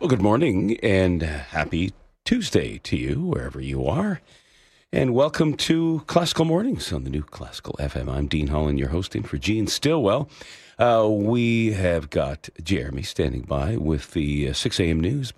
Well, good morning and happy Tuesday to you, wherever you are. And welcome to Classical Mornings on the new Classical FM. I'm Dean Holland, your hosting for Gene Stillwell. We have got Jeremy standing by with the 6 a.m. news.